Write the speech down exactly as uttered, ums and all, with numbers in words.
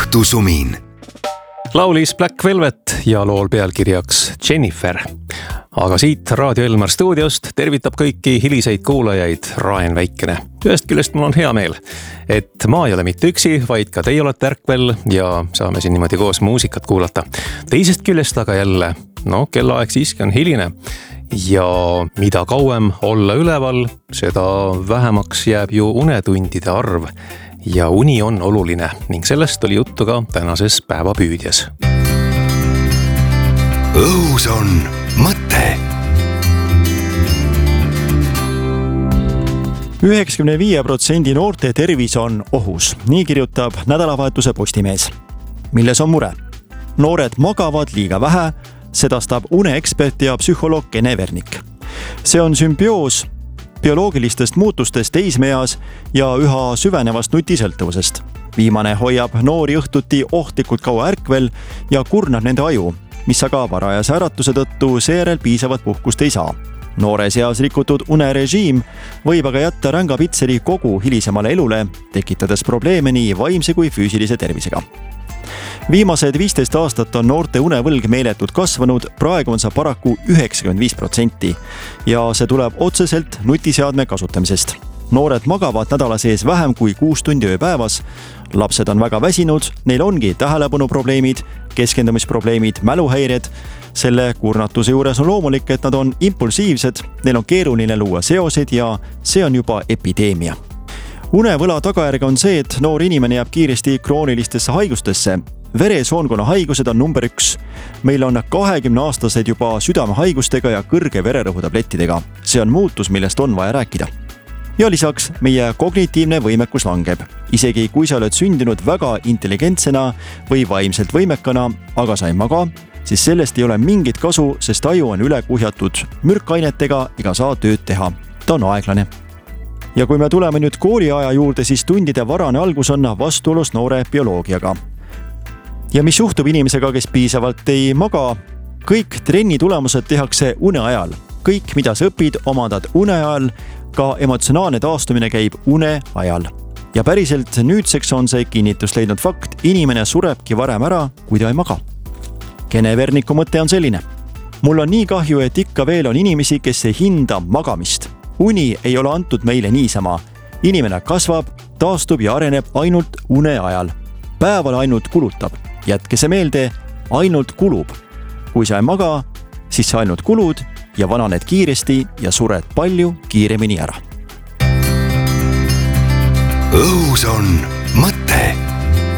õhtusumin. Laulis Black Velvet ja lool pealkirjaks Jennifer. Aga siit Raadio Elmar stuudiost tervitab kõiki hiliseid kuulajaid Raen Väikene. Ühest küljest mul on hea meel, et ma ei ole mitte üksi, vaid ka teie olete ärkvel ja saame siin niimoodi koos muusikat kuulata. Teisest küljest aga jälle, no kellaaeg siiski on hiline ja mida kauem olla üleval, seda vähemaks jääb ju unetundide arv. Ja uni on oluline ning sellest oli juttu ka tänases päevapüüdjas. Õhus on mõte. üheksakümne viie protsendi noorte tervis on ohus, nii kirjutab nädalavahetuse Postimees. Milles on mure? Noored magavad liiga vähe, sedastab uneekspert ja psühholoog Kene Vernik. See on sümbioos bioloogilistest muutustest teismeeas ja üha süvenevast nutisõltuvusest. Viimane hoiab noori õhtuti ohtlikult kaua ärkvel ja kurnab nende aju, mis aga varajase äratuse tõttu seejärel piisavat puhkust ei saa. Noore seas rikutud unerežiim võib aga jätta ränga pitseri kogu hilisemale elule, tekitades probleeme nii vaimse kui füüsilise tervisega. Viimased viisteist aastat on noorte unevõlg meeletult kasvanud, praegu on see paraku üheksakümmend viis protsenti ja see tuleb otseselt nutiseadme kasutamisest. Noored magavad nädala sees vähem kui kuus tundi ööpäevas, lapsed on väga väsinud, neil ongi tähelepanuprobleemid, keskendumisprobleemid, mäluhäired. Selle kurnatuse juures on loomulik, et nad on impulsiivsed, neil on keeruline luua seoseid ja see on juba epideemia. Unevõla tagajärg on see, et noor inimene jääb kiiresti kroonilistesse haigustesse. Veresoonkonna haigused on number üks. Meil on kahekümne aastased juba südamehaigustega ja kõrge vererõhutablettidega. See on muutus, millest on vaja rääkida. Ja lisaks meie kognitiivne võimekus langeb. Isegi kui sa oled sündinud väga intelligentsena või vaimselt võimekana, aga sa ei maga, siis sellest ei ole mingit kasu, sest aju on üle kuhjatud mürkainetega ega saa tööd teha. Ta on aeglane. Ja kui me tuleme nüüd kooliaja juurde, siis tundide varane algus on vastuolus noore bioloogiaga. Ja mis juhtub inimesega, kes piisavalt ei maga? Kõik trenni tulemused tehakse une ajal. Kõik, mida sa õpid, omandad une ajal, ka emotsionaalne taastumine käib une ajal. Ja päriselt nüüdseks on see kinnitust leidnud fakt, inimene surebki varem ära, kui ta ei maga. Kene Verniku mõte on selline. Mul on nii kahju, et ikka veel on inimesi, kes ei hinda magamist. Uni ei ole antud meile niisama. Inimene kasvab, taastub ja areneb ainult une ajal. Päeval ainult kulutab. Jätke see meelde, ainult kulub. Kui sa ei maga, siis sa ainult kulud ja vananed kiiresti ja sured palju kiiremini ära. Õhus on mõte.